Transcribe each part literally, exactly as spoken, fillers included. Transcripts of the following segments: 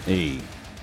Hey.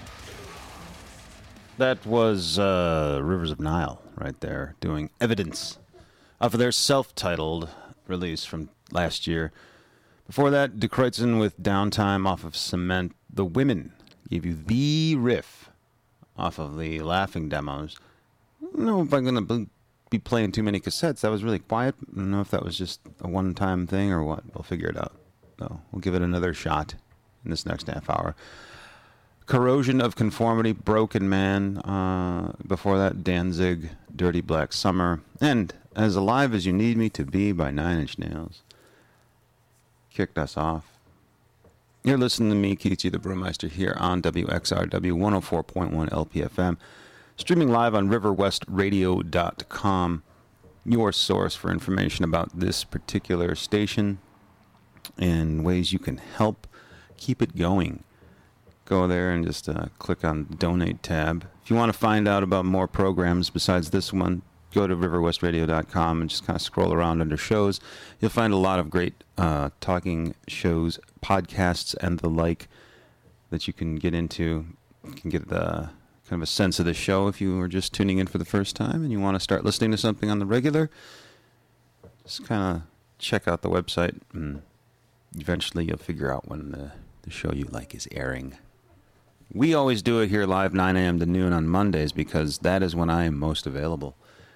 That was uh, Rivers of Nile right there doing Evidence off of their self-titled release from last year. Before that, De Kreutzen with Downtime off of Cement. The Women gave you the riff off of the Laughing demos. I don't know if I'm going to be playing too many cassettes. That was really quiet. I don't know if that was just a one-time thing or what. We'll figure it out. So we'll give it another shot in this next half hour. Corrosion of Conformity, Broken Man. Uh, before that, Danzig, Dirty Black Summer. And As Alive as You Need Me to Be by Nine Inch Nails kicked us off. You're listening to me, Keith G. the Brewmeister, here on W X R W one oh four point one L P F M. Streaming live on river west radio dot com. Your source for information about this particular station and ways you can help keep it going. Go there and just uh, click on the Donate tab. If you want to find out about more programs besides this one, go to river west radio dot com and just kind of scroll around under shows. You'll find a lot of great uh, talking shows, podcasts, and the like that you can get into. You can get the kind of a sense of the show if you were just tuning in for the first time and you want to start listening to something on the regular. Just kind of check out the website, and eventually you'll figure out when the, the show you like is airing. We always do it here live nine a.m. to noon on Mondays because that is when I am most available.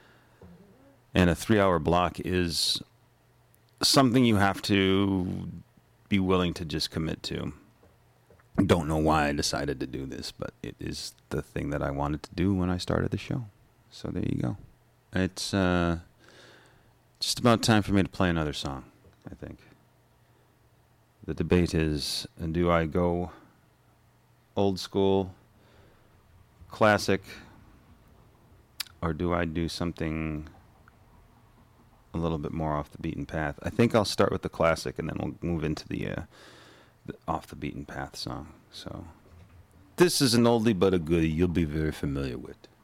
And a three-hour block is something you have to be willing to just commit to. Don't know why I decided to do this, but it is the thing that I wanted to do when I started the show. So there you go. It's uh, just about time for me to play another song, I think. The debate is, do I go old school, classic, or do I do something a little bit more off the beaten path? I think I'll start with the classic, and then we'll move into the, uh, the off the beaten path song. So this is an oldie but a goodie you'll be very familiar with.